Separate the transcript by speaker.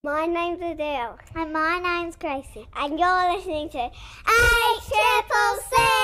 Speaker 1: My name's Adele.
Speaker 2: And my name's Gracie.
Speaker 1: And you're listening to ACCC!